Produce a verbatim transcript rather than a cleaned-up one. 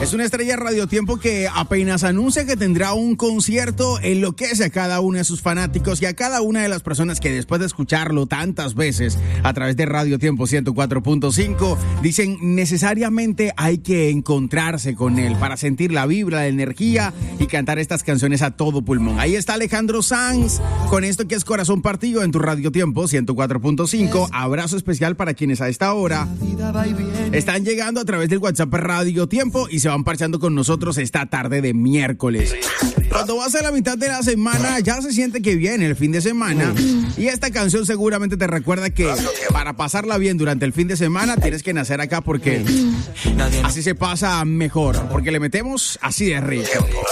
Es una estrella de radiotiempo que apenas anuncia que tendrá un concierto, enloquece a cada uno de sus fanáticos y a cada una de las personas que después de escucharlo tantas veces a través de Radio Tiempo ciento cuatro punto cinco dicen necesariamente hay que encontrarse con él para sentir la vibra, la energía y cantar estas canciones a todo pulmón. Ahí está Alejandro Sanz con esto que es Corazón Partido en tu Radio Tiempo ciento cuatro punto cinco. Abrazo especial para quienes a esta hora están llegando a través del WhatsApp Radio Tiempo y se van parchando con nosotros esta tarde de miércoles. Cuando vas a la mitad de la semana ya se siente que viene el fin de semana y esta canción seguramente te recuerda que para pasarla bien durante el fin de semana tienes que nacer acá porque así se pasa mejor, porque le metemos así de rico.